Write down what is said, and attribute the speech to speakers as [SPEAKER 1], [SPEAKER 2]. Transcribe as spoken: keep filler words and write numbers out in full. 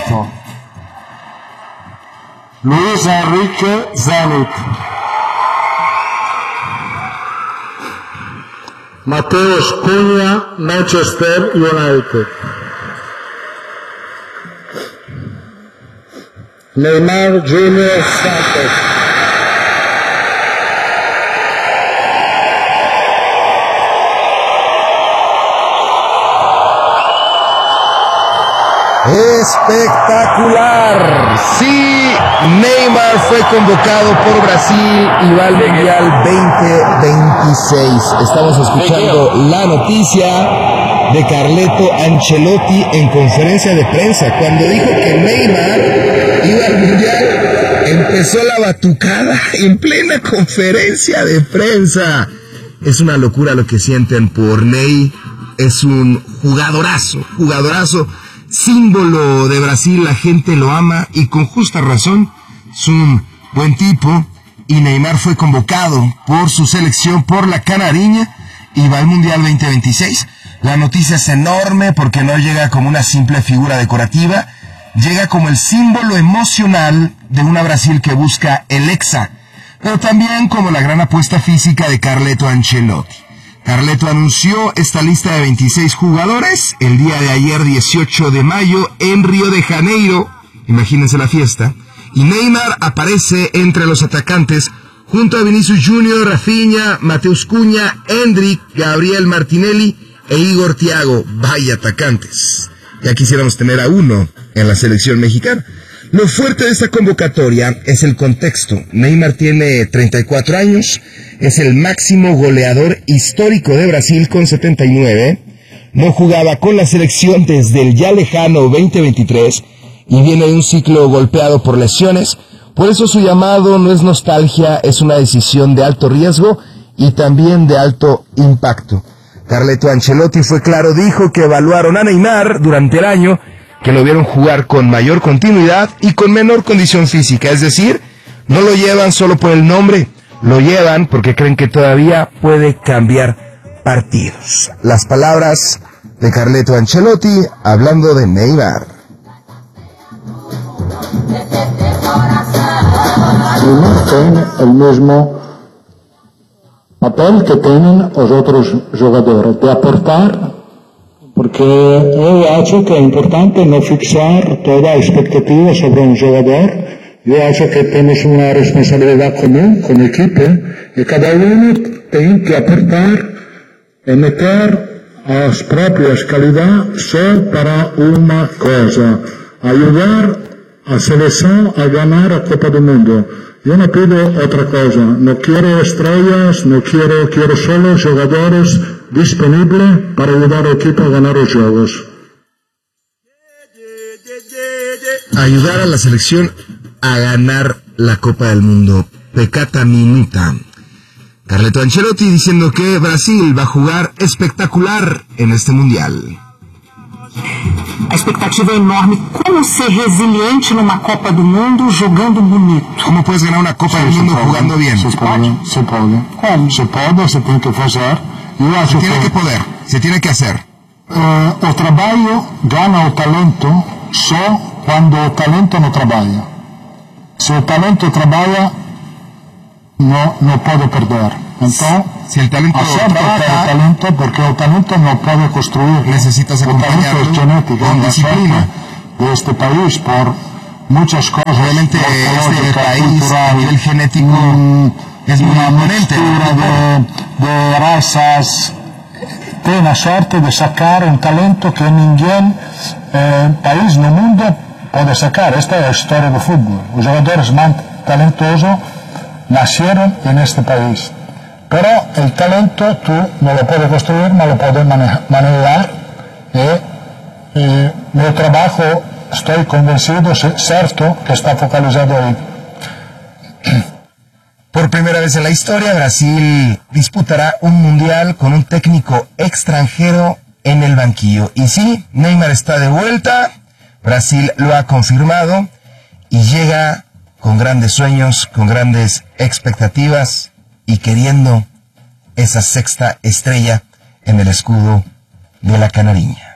[SPEAKER 1] oito. Luis Enrique Zenit. Mateus Cunha, Manchester United. Neymar Junior Santos.
[SPEAKER 2] Espectacular. Sí, Neymar fue convocado por Brasil y va al Mundial veinte veintiséis. Estamos escuchando la noticia de Carleto Ancelotti en conferencia de prensa. Cuando dijo que Neymar iba al Mundial, empezó la batucada en plena conferencia de prensa. Es una locura lo que sienten por Ney. Es un jugadorazo, jugadorazo. Símbolo de Brasil, la gente lo ama y con justa razón. Es un buen tipo y Neymar fue convocado por su selección, por la Canariña, y va al Mundial veinte veintiséis. La noticia es enorme porque no llega como una simple figura decorativa, llega como el símbolo emocional de una Brasil que busca el Hexa, pero también como la gran apuesta física de Carleto Ancelotti. Carleto anunció esta lista de veintiséis jugadores el día de ayer, dieciocho de mayo, en Río de Janeiro. Imagínense la fiesta. Y Neymar aparece entre los atacantes junto a Vinicius Junior, Rafinha, Mateus Cunha, Endrick, Gabriel Martinelli e Igor Thiago. Vaya atacantes. Ya quisiéramos tener a uno en la selección mexicana. Lo fuerte de esta convocatoria es el contexto. Neymar tiene treinta y cuatro años, es el máximo goleador histórico de Brasil con setenta y nueve, no jugaba con la selección desde el ya lejano veinte veintitrés y viene de un ciclo golpeado por lesiones. Por eso su llamado no es nostalgia, es una decisión de alto riesgo y también de alto impacto. Carleto Ancelotti fue claro, dijo que evaluaron a Neymar durante el año, que lo vieron jugar con mayor continuidad y con menor condición física, es decir, no lo llevan solo por el nombre, lo llevan porque creen que todavía puede cambiar partidos. Las palabras de Carleto Ancelotti hablando de Neymar.
[SPEAKER 1] Neymar tiene el mismo papel que tienen los otros jugadores, de aportar. Porque yo acho que es importante no fixar toda expectativa sobre un jugador. Yo acho que tenemos una responsabilidad común con el equipo y cada uno tiene que aportar y meter las propias calidades solo para una cosa: ayudar a la selección a ganar la Copa del Mundo. Yo no pido otra cosa, no quiero estrellas, no quiero, quiero solo jugadores disponibles para ayudar al equipo a ganar los juegos.
[SPEAKER 2] Ayudar a la selección a ganar la Copa del Mundo. Peccata minuta. Carleto Ancelotti diciendo que Brasil va a jugar espectacular en este Mundial.
[SPEAKER 3] A expectativa é enorme. Como ser resiliente numa Copa do Mundo jogando bonito?
[SPEAKER 2] ¿Cómo puedes ganar una Copa del Mundo jugando bien?
[SPEAKER 1] Se pode, se pode.
[SPEAKER 3] Como?
[SPEAKER 1] Se pode, se tem que fazer. Eu acho
[SPEAKER 2] Se tiene que poder, se tiene que hacer.
[SPEAKER 1] Uh, o trabalho gana o talento só quando o talento não trabalha. Se o talento trabalha, não, não pode perder. Então,
[SPEAKER 2] si el talento
[SPEAKER 1] trabaja, el talento, porque el talento no puede construir.
[SPEAKER 2] Necesitas acompañarlo con disciplina
[SPEAKER 1] de este país por muchas cosas.
[SPEAKER 2] Obviamente este país cultural, a nivel genético mm, es muy imponente.
[SPEAKER 1] De, de razas tiene la suerte de sacar un talento que ningún eh, país en el mundo puede sacar. Esta es la historia del fútbol. Los jugadores más talentosos nacieron en este país. Pero el talento tú no lo puedes construir, no lo puedes manejar. Y, y mi trabajo, estoy convencido, cierto, que está focalizado ahí.
[SPEAKER 2] Por primera vez en la historia, Brasil disputará un mundial con un técnico extranjero en el banquillo. Y sí, Neymar está de vuelta, Brasil lo ha confirmado y llega con grandes sueños, con grandes expectativas y queriendo esa sexta estrella en el escudo de la Canariña.